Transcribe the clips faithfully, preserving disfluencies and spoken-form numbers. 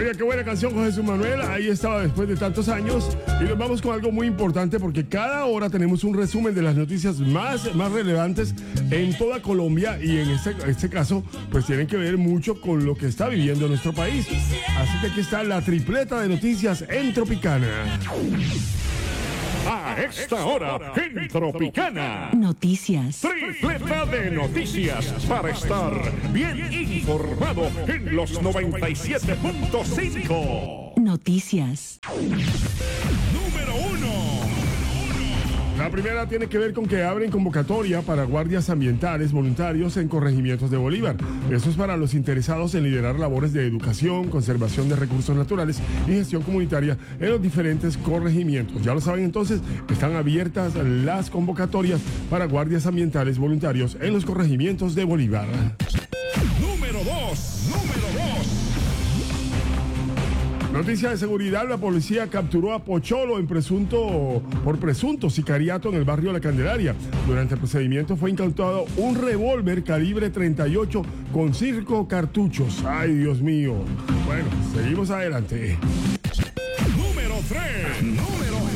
Oiga, qué buena canción, José Jesús Manuel. Ahí estaba después de tantos años. Y nos vamos con algo muy importante porque cada hora tenemos un resumen de las noticias más, más relevantes en toda Colombia. Y en este, este caso, pues tienen que ver mucho con lo que está viviendo nuestro país. Así que aquí está la tripleta de noticias en Tropicana. A esta hora, en Tropicana. Noticias. Tripleta de noticias para estar bien informado en los noventa y siete punto cinco. Noticias. Número uno. La primera tiene que ver con que abren convocatoria para guardias ambientales voluntarios en corregimientos de Bolívar. Esto es para los interesados en liderar labores de educación, conservación de recursos naturales y gestión comunitaria en los diferentes corregimientos. Ya lo saben entonces, están abiertas las convocatorias para guardias ambientales voluntarios en los corregimientos de Bolívar. Número dos. Número dos. Noticia de seguridad, la policía capturó a Pocholo en presunto, por presunto sicariato en el barrio La Candelaria. Durante el procedimiento fue incautado un revólver calibre treinta y ocho con cinco cartuchos. ¡Ay, Dios mío! Bueno, seguimos adelante. Número tres. Número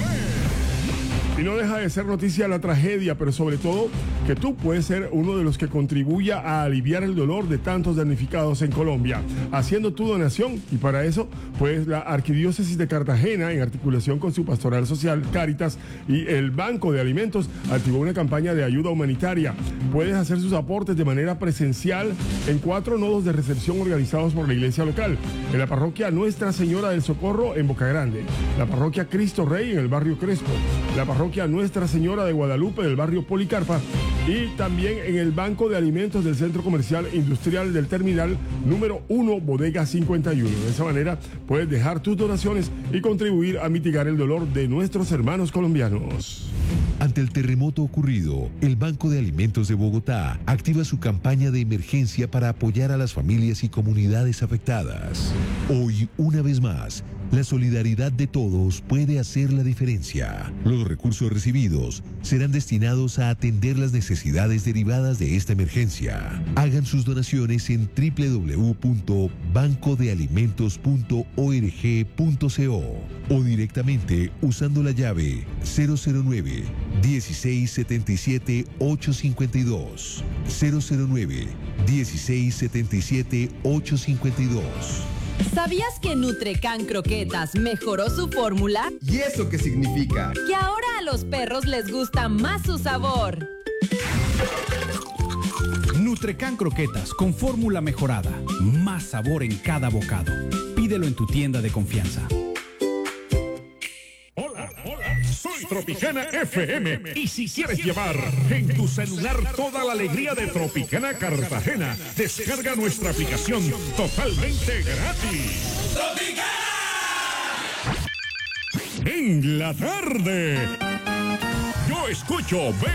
Y no deja de ser noticia la tragedia, pero sobre todo que tú puedes ser uno de los que contribuya a aliviar el dolor de tantos damnificados en Colombia, haciendo tu donación. Y para eso, pues la Arquidiócesis de Cartagena, en articulación con su pastoral social Cáritas y el Banco de Alimentos, activó una campaña de ayuda humanitaria. Puedes hacer sus aportes de manera presencial en cuatro nodos de recepción organizados por la iglesia local. En la parroquia Nuestra Señora del Socorro en Boca Grande, la parroquia Cristo Rey en el barrio Crespo, la parroquia Nuestra Señora de Guadalupe del barrio Policarpa y también en el Banco de Alimentos del Centro Comercial Industrial del Terminal número uno, Bodega cincuenta y uno. De esa manera puedes dejar tus donaciones y contribuir a mitigar el dolor de nuestros hermanos colombianos. Ante el terremoto ocurrido, el Banco de Alimentos de Bogotá activa su campaña de emergencia para apoyar a las familias y comunidades afectadas. Hoy, una vez más, la solidaridad de todos puede hacer la diferencia. Los recursos recibidos serán destinados a atender las necesidades derivadas de esta emergencia. Hagan sus donaciones en doble u doble u doble u punto banco de alimentos punto org punto co o directamente usando la llave cero cero nueve, dieciséis setenta y siete, ochocientos cincuenta y dos. cero cero nueve, dieciséis setenta y siete, ochocientos cincuenta y dos. ¿Sabías que Nutrecan Croquetas mejoró su fórmula? ¿Y eso qué significa? Que ahora a los perros les gusta más su sabor. Nutrecan Croquetas con fórmula mejorada. Más sabor en cada bocado. Pídelo en tu tienda de confianza. Hola, hola, soy Tropicana F M. Y si quieres llevar en tu celular toda la alegría de Tropicana Cartagena, descarga nuestra aplicación totalmente gratis. ¡Tropicana! En la tarde, yo escucho